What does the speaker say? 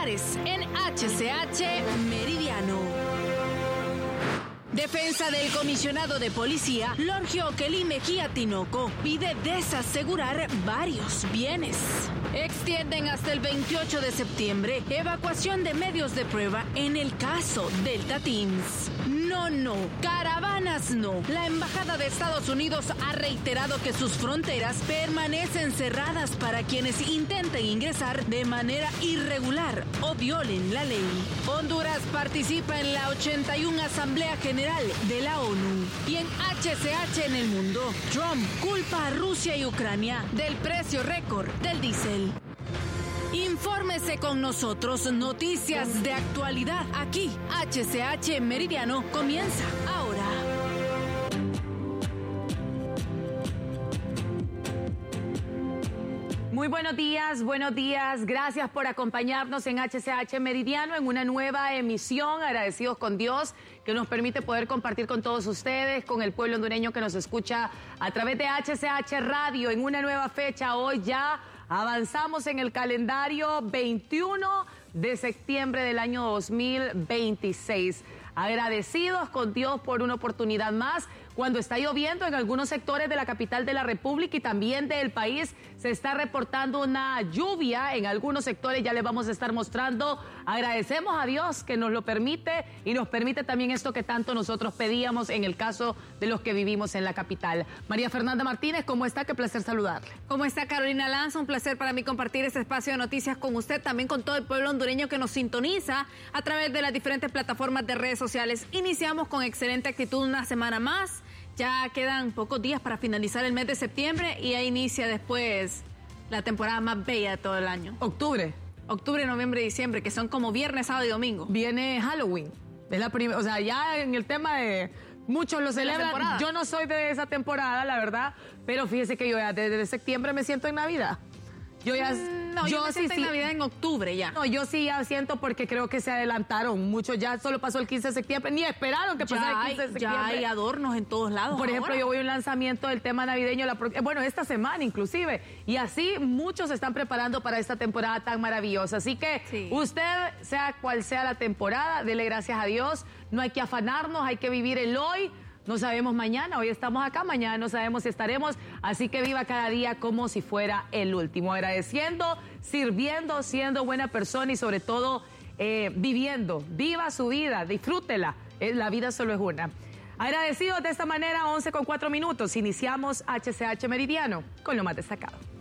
titulares en HCH Meridiano. Defensa del comisionado de policía, Lorgio Kelly Mejía Tinoco, pide desasegurar varios bienes. Extienden hasta el 28 de septiembre evacuación de medios de prueba en el caso Delta Teams. No, caravanas no. La Embajada de Estados Unidos ha reiterado que sus fronteras permanecen cerradas para quienes intenten ingresar de manera irregular o violen la ley. Honduras participa en la 81 Asamblea General de la ONU. Y en HCH en el mundo, Trump culpa a Rusia y Ucrania del precio récord del diésel. Infórmese con nosotros, noticias de actualidad. Aquí, HCH Meridiano comienza ahora. Muy buenos días. Gracias por acompañarnos en HCH Meridiano en una nueva emisión. Agradecidos con Dios que nos permite poder compartir con todos ustedes, con el pueblo hondureño que nos escucha a través de HCH Radio en una nueva fecha. Hoy ya avanzamos en el calendario 21 de septiembre del año 2026. Agradecidos con Dios por una oportunidad más. Cuando está lloviendo en algunos sectores de la capital de la República y también del país, se está reportando una lluvia en algunos sectores, ya les vamos a estar mostrando. Agradecemos a Dios que nos lo permite y nos permite también esto que tanto nosotros pedíamos en el caso de los que vivimos en la capital. María Fernanda Martínez, ¿cómo está? Qué placer saludarle. ¿Cómo está Carolina Lanza? Un placer para mí compartir este espacio de noticias con usted, también con todo el pueblo hondureño que nos sintoniza a través de las diferentes plataformas de redes sociales. Iniciamos con excelente actitud una semana más. Ya quedan pocos días para finalizar el mes de septiembre y ya inicia después la temporada más bella de todo el año. Octubre, noviembre y diciembre, que son como viernes, sábado y domingo. Viene Halloween. Es la primera, o sea, ya en el tema de muchos lo celebran. Yo no soy de esa temporada, la verdad, pero fíjese que yo ya desde septiembre me siento en Navidad. Yo me siento en Navidad en octubre ya. No, yo sí ya siento porque creo que se adelantaron mucho. Ya solo pasó el 15 de septiembre. Ni esperaron que pasara el 15 de septiembre. Ya hay adornos en todos lados. Por ejemplo, yo voy a un lanzamiento del tema navideño, esta semana inclusive. Y así muchos se están preparando para esta temporada tan maravillosa. Así que sí, usted, sea cual sea la temporada, dele gracias a Dios. No hay que afanarnos, hay que vivir el hoy. No sabemos mañana, hoy estamos acá, mañana no sabemos si estaremos, así que viva cada día como si fuera el último, agradeciendo, sirviendo, siendo buena persona y sobre todo viviendo. Viva su vida, disfrútela, la vida solo es una. Agradecidos de esta manera, 11:04, iniciamos HCH Meridiano con lo más destacado.